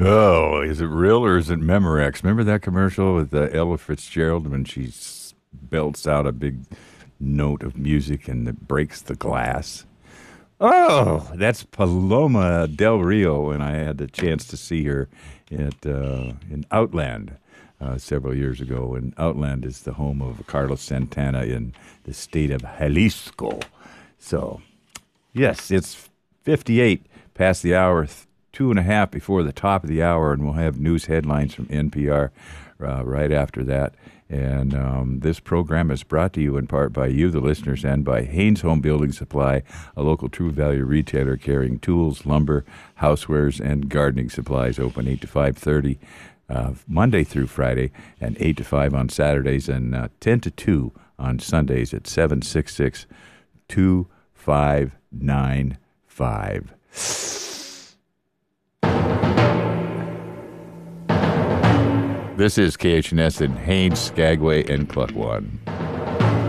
Oh, is it real or is it Memorex? Remember that commercial with Ella Fitzgerald when belts out a big note of music and it breaks the glass? Oh, that's Paloma Del Rio, and I had the chance to see her in Outland several years ago. And Outland is the home of Carlos Santana in the state of Jalisco. So, yes, it's 58 past the hour, two and a half before the top of the hour, and we'll have news headlines from NPR right after that. And this program is brought to you in part by you, the listeners, and by Haynes Home Building Supply, a local True Value retailer carrying tools, lumber, housewares, and gardening supplies. Open 8 to 5:30 Monday through Friday, and 8 to 5 on Saturdays, and 10 to 2 on Sundays at 766-2595. This is KHNS in Haines, Skagway, and Cluckwan.